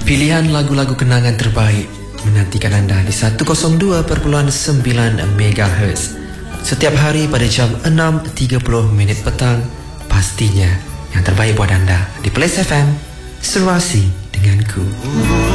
Pilihan lagu-lagu kenangan terbaik menantikan anda di 102.9 MHz setiap hari pada jam 6.30 petang. Pastinya yang terbaik buat anda di Place FM, serasi denganku.